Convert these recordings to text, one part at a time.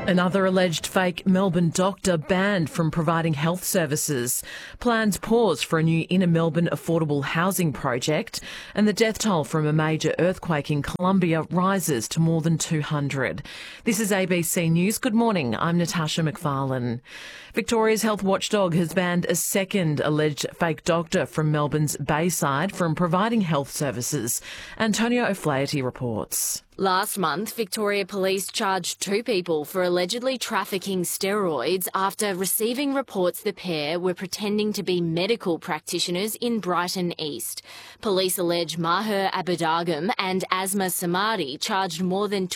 Another alleged fake Melbourne doctor banned from providing health services. Plans pause for a new inner Melbourne affordable housing project. And the death toll from a major earthquake in Colombia rises to more than 200. This is ABC News. Good morning. I'm Natasha McFarlane. Victoria's health watchdog has banned a second alleged fake doctor from Melbourne's Bayside from providing health services. Antonio O'Flaherty reports. Last month, Victoria Police charged two people for allegedly trafficking steroids after receiving reports the pair were pretending to be medical practitioners in Brighton East. Police allege Maher Abadagam and Asma Samadi charged more than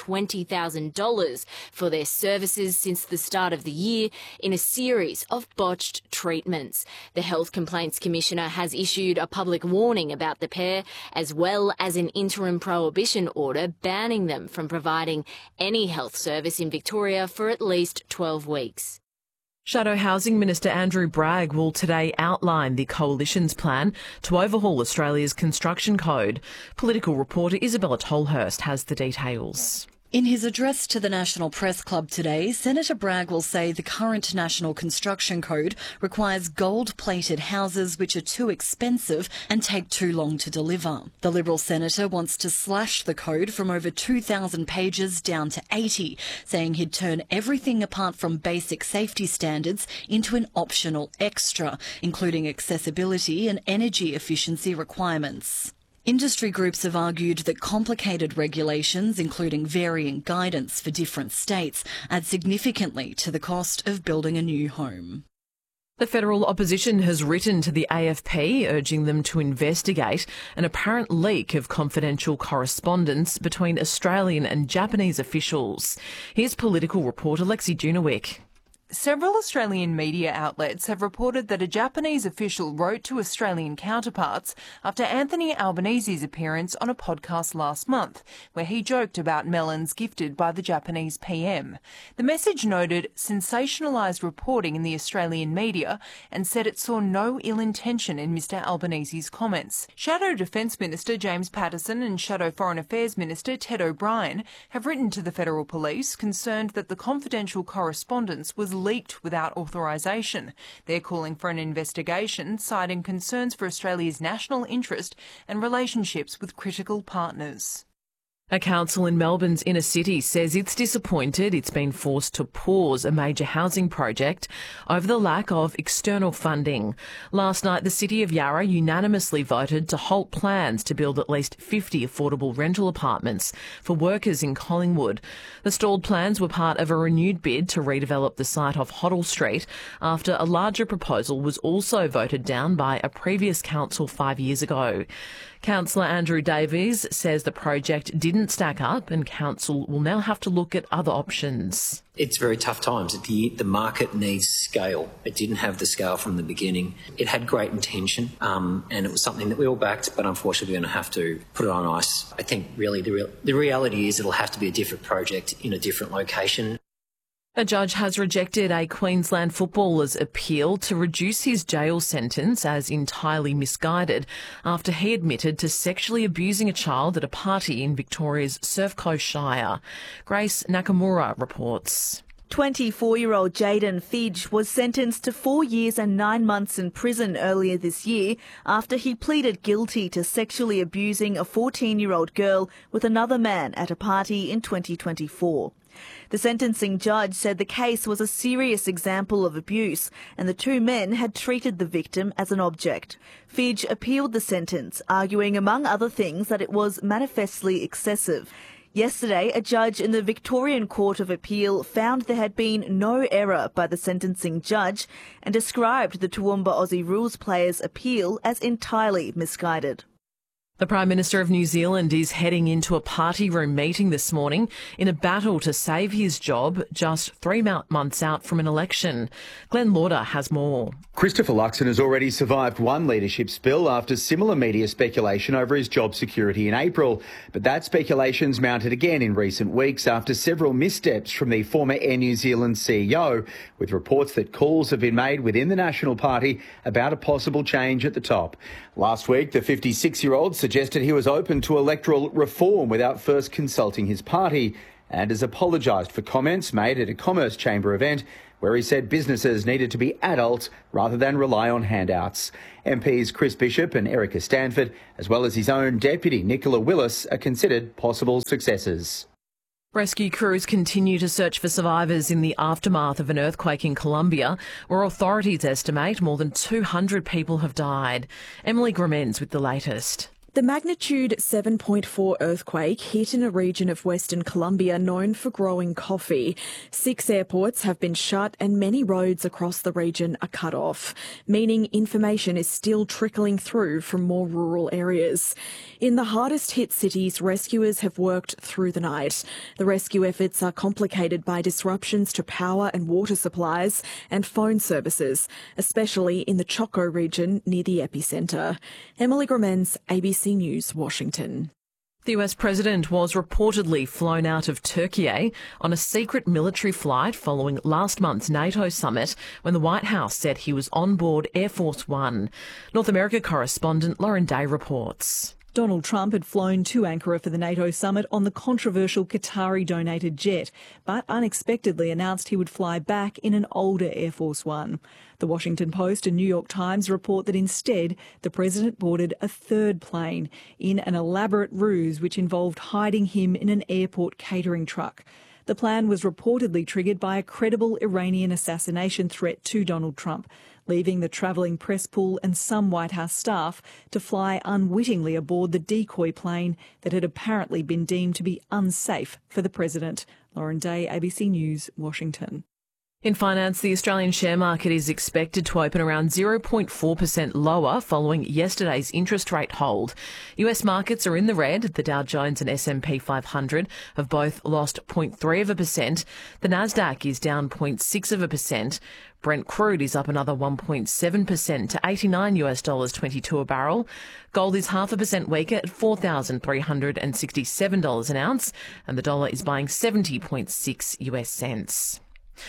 $20,000 for their services since the start of the year in a series of botched treatments. The Health Complaints Commissioner has issued a public warning about the pair, as well as an interim prohibition order banning them from providing any health service in Victoria for at least 12 weeks. Shadow Housing Minister Andrew Bragg will today outline the Coalition's plan to overhaul Australia's construction code. Political reporter Isabella Tolhurst has the details. In his address to the National Press Club today, Senator Bragg will say the current National Construction Code requires gold-plated houses which are too expensive and take too long to deliver. The Liberal senator wants to slash the code from over 2,000 pages down to 80, saying he'd turn everything apart from basic safety standards into an optional extra, including accessibility and energy efficiency requirements. Industry groups have argued that complicated regulations, including varying guidance for different states, add significantly to the cost of building a new home. The federal opposition has written to the AFP urging them to investigate an apparent leak of confidential correspondence between Australian and Japanese officials. Here's political reporter Lexi Junowick. Several Australian media outlets have reported that a Japanese official wrote to Australian counterparts after Anthony Albanese's appearance on a podcast last month, where he joked about melons gifted by the Japanese PM. The message noted sensationalised reporting in the Australian media and said it saw no ill intention in Mr Albanese's comments. Shadow Defence Minister James Patterson and Shadow Foreign Affairs Minister Ted O'Brien have written to the Federal Police concerned that the confidential correspondence was leaked without authorisation. They're calling for an investigation, citing concerns for Australia's national interest and relationships with critical partners. A council in Melbourne's inner city says it's disappointed it's been forced to pause a major housing project over the lack of external funding. Last night, the City of Yarra unanimously voted to halt plans to build at least 50 affordable rental apartments for workers in Collingwood. The stalled plans were part of a renewed bid to redevelop the site off Hoddle Street after a larger proposal was also voted down by a previous council 5 years ago. Councillor Andrew Davies says the project didn't stack up and council will now have to look at other options. It's very tough times. The market needs scale. It didn't have the scale from the beginning. It had great intention and it was something that we all backed, but unfortunately we're going to have to put it on ice. I think really the reality is it'll have to be a different project in a different location. A judge has rejected a Queensland footballer's appeal to reduce his jail sentence as entirely misguided after he admitted to sexually abusing a child at a party in Victoria's Surf Coast Shire. Grace Nakamura reports. 24-year-old Jaden Fidge was sentenced to 4 years and 9 months in prison earlier this year after he pleaded guilty to sexually abusing a 14-year-old girl with another man at a party in 2024. The sentencing judge said the case was a serious example of abuse and the two men had treated the victim as an object. Fidge appealed the sentence, arguing among other things that it was manifestly excessive. Yesterday, a judge in the Victorian Court of Appeal found there had been no error by the sentencing judge and described the Toowoomba Aussie Rules player's appeal as entirely misguided. The Prime Minister of New Zealand is heading into a party room meeting this morning in a battle to save his job just 3 months out from an election. Glenn Lauder has more. Christopher Luxon has already survived one leadership spill after similar media speculation over his job security in April. But that speculation's mounted again in recent weeks after several missteps from the former Air New Zealand CEO, with reports that calls have been made within the National Party about a possible change at the top. Last week, the 56-year-old suggested he was open to electoral reform without first consulting his party. and has apologised for comments made at a Commerce Chamber event where he said businesses needed to be adult rather than rely on handouts. MPs Chris Bishop and Erica Stanford, as well as his own deputy Nicola Willis, are considered possible successors. Rescue crews continue to search for survivors in the aftermath of an earthquake in Colombia, where authorities estimate more than 200 people have died. Emily Gramens with the latest. The magnitude 7.4 earthquake hit in a region of Western Colombia known for growing coffee. 6 airports have been shut and many roads across the region are cut off, meaning information is still trickling through from more rural areas. In the hardest hit cities, rescuers have worked through the night. The rescue efforts are complicated by disruptions to power and water supplies and phone services, especially in the Choco region near the epicentre. Emily Gramens, ABC News, Washington. The US president was reportedly flown out of Turkey on a secret military flight following last month's NATO summit when the White House said he was on board Air Force One. North America correspondent Lauren Day reports. Donald Trump had flown to Ankara for the NATO summit on the controversial Qatari-donated jet, but unexpectedly announced he would fly back in an older Air Force One. The Washington Post and New York Times report that instead the president boarded a third plane in an elaborate ruse which involved hiding him in an airport catering truck. The plan was reportedly triggered by a credible Iranian assassination threat to Donald Trump, leaving the travelling press pool and some White House staff to fly unwittingly aboard the decoy plane that had apparently been deemed to be unsafe for the president. Lauren Day, ABC News, Washington. In finance, the Australian share market is expected to open around 0.4% lower following yesterday's interest rate hold. US markets are in the red. The Dow Jones and S&P 500 have both lost 0.3%. The Nasdaq is down 0.6%. Brent crude is up another 1.7% to $89.22 a barrel. Gold is 0.5% weaker at $4,367 an ounce, and the dollar is buying 70.6 US cents.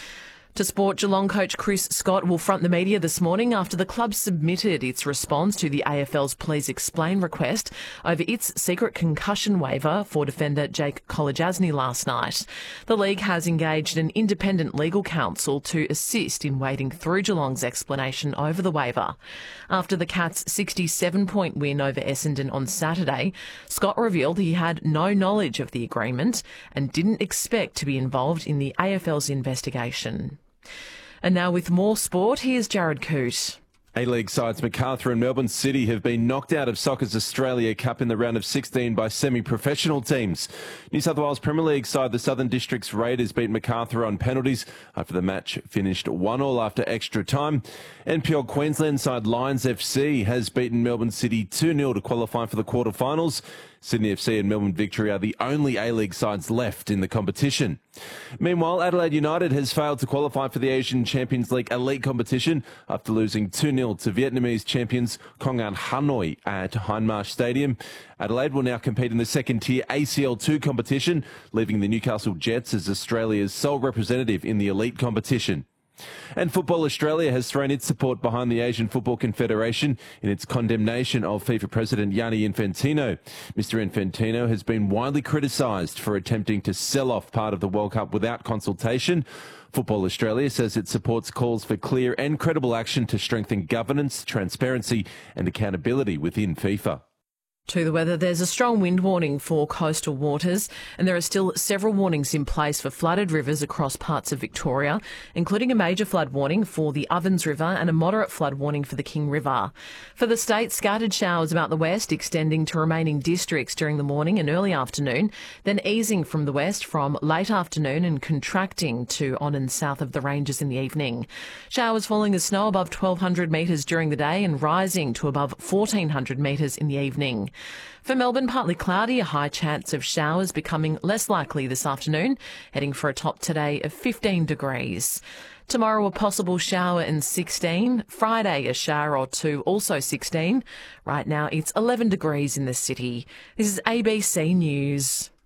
To sport, Geelong coach Chris Scott will front the media this morning after the club submitted its response to the AFL's Please Explain request over its secret concussion waiver for defender Jake Kolodjasny last night. The league has engaged an independent legal counsel to assist in wading through Geelong's explanation over the waiver. After the Cats' 67-point win over Essendon on Saturday, Scott revealed he had no knowledge of the agreement and didn't expect to be involved in the AFL's investigation. And now with more sport, here's Jared Coote. A-League sides Macarthur and Melbourne City have been knocked out of Soccer's Australia Cup in the round of 16 by semi-professional teams. New South Wales Premier League side the Southern Districts Raiders beat Macarthur on penalties after the match finished 1-1 after extra time. NPL Queensland side Lions FC has beaten Melbourne City 2-0 to qualify for the quarterfinals. Sydney FC and Melbourne Victory are the only A-League sides left in the competition. Meanwhile, Adelaide United has failed to qualify for the Asian Champions League elite competition after losing 2-0 to Vietnamese champions Công An Hanoi at Hindmarsh Stadium. Adelaide will now compete in the second-tier ACL2 competition, leaving the Newcastle Jets as Australia's sole representative in the elite competition. And Football Australia has thrown its support behind the Asian Football Confederation in its condemnation of FIFA President Gianni Infantino. Mr. Infantino has been widely criticised for attempting to sell off part of the World Cup without consultation. Football Australia says it supports calls for clear and credible action to strengthen governance, transparency and accountability within FIFA. To the weather, there's a strong wind warning for coastal waters, and there are still several warnings in place for flooded rivers across parts of Victoria, including a major flood warning for the Ovens River and a moderate flood warning for the King River. For the state, scattered showers about the west extending to remaining districts during the morning and early afternoon, then easing from the west from late afternoon and contracting to on and south of the ranges in the evening. Showers falling as snow above 1,200 metres during the day and rising to above 1,400 metres in the evening. For Melbourne, partly cloudy, a high chance of showers becoming less likely this afternoon, heading for a top today of 15 degrees. Tomorrow, a possible shower and 16. Friday, a shower or two, also 16. Right now, it's 11 degrees in the city. This is ABC News.